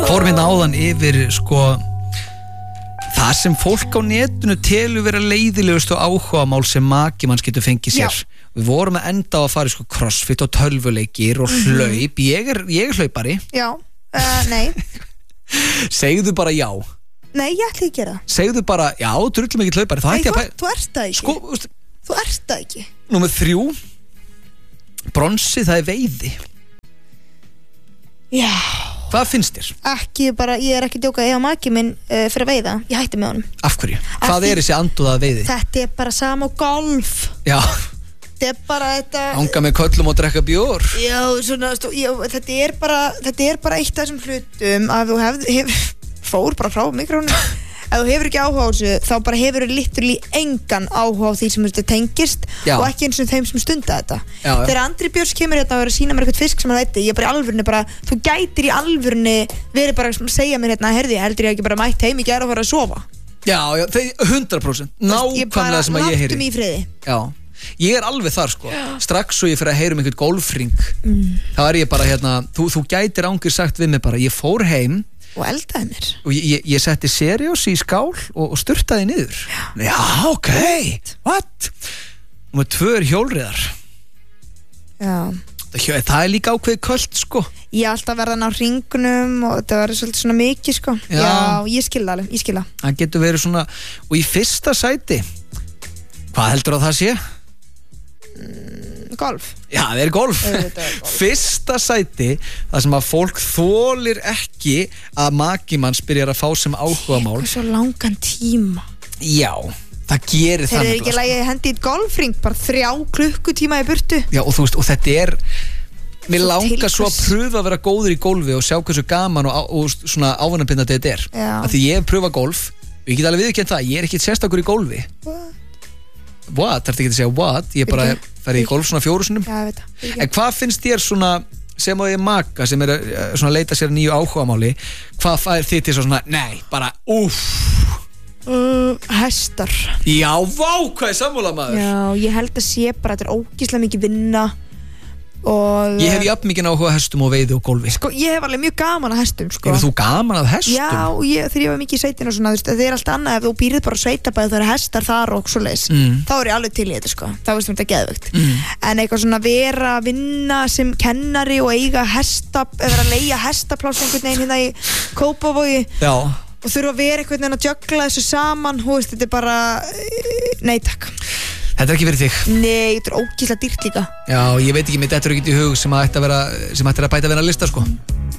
fórum hérna áðan yfir sko það sem fólk á netinu telur vera leiðilegustu áhugamál sem maki manns getur fengið sér. Við vorum að enda á að fara í sko crossfit og tölvuleikir og hlaup. Ég er hlaupari. Já, nei. Segðu bara já. Nei, ég ætla ekki að gera það. Segðu bara, já, drullum ekki hlaupari. Nei, þú ert það ekki. Sko, þú ert það ekki. Númer 3, bronsi, það er veiði. Já. Hvað finnst þér? Ekki bara, ég er ekki að djóka, ég á maki minn fyrir að veiða. Ég hætti með honum. Af hverju? Hvað er þessi anduða veiði? Þetta er bara sama og golf. Já. Þetta er bara þetta... Anga með köllum og drekka bjór. Já, svona, þetta er bara eitt af þessum hlutum að þú fór bara frá mikrónu. Ef þú hefur ekki áhuga á þessu, þá bara hefur þú literally engan áhuga á því sem þetta tengist og ekki eins og þeim sem stunda þetta. Þegar Andri Björns kemur hérna og er að sýna mér eitthvað fisk sem hann veit, ég er bara í alvörunni þú gætir í alvörunni verið bara að segja mér hérna, heyrði, heldur ég ekki bara mætt heim í gær og fara að sofa. Já, 100%. Nákvæmlega sem að ég heyri. Láttu mig í friði. Já. Ég er alveg þar sko. Strax svo ég fyrir að heyra einhvern golfring. Þá er ég bara hérna, þú gætir ángir sagt við mig bara, ég fór heim og eldaði mér og ég setti Seriós í skál og sturtaði niður. Já, ok, what? Númer 2 er hjólreiðar. Já. Það er líka ákveðið köld sko. Ég er alltaf verðan á hringnum og þetta verður svolítið svona mikið sko. Já, ég skil það. Það getur verið svona, og í fyrsta sæti, hvað heldur það sé? Golf. Já, það er golf. Fyrsta sæti, það sem að fólk þolir ekki að makimanns byrjar að fá sem áhugamál. Svo langan tíma. Já, það gerir það. Þeir eru ekki lagið hendi í golfring, bara 3 klukkutíma í burtu. Já, og þú veist, og þetta er, mér langar svo að pröfa að vera góður í golfi og sjá hversu gaman og svona ávanabindandi þetta er. Af því ég hef pröfað golf og ég get alveg viðurkennt það, ég er ekkert sérstakur í golfi. What? Það er ekki að segja what? Ég bara færi í golf svona 4 sinnum. Já, ég veit það. En hvað finnst þér svona sem að ég maka sem er svona að leita sér nýju áhugamáli, hvað fær þið til svona, nei, bara hestar. Já, vá, hvað er sammála maður? Já, ég held að sé bara þetta er ógeðslega mikið vinna og ég hef jafn mikið áhuga á hestum og veiði og golfi. Sko, ég hef alveg mjög gaman að hestum sko. Hefur þú gaman að hestum? Já, þegar ég var mikið í sveitin og svona, það er allt annað ef þú býrð bara sveitabæði, það eru hestar þar og svoleiðis, þá er ég alveg til í þetta sko, þá veist þetta geðvögt. En eitthvað svona vera að vinna sem kennari og eiga eða að leigja hestapláss einhvern veginn hérna í Kópavogi. Já. Og þurfa að vera einhvern veginn að jöggla þessu saman, veist, þetta er bara nei takk. Þetta er ekki fyrir þig? Nei, þetta er ógeðslega dýrt líka. Já, ég veit ekki, mér dettur ekki í hug sem ætti að bæta að vera að lista sko.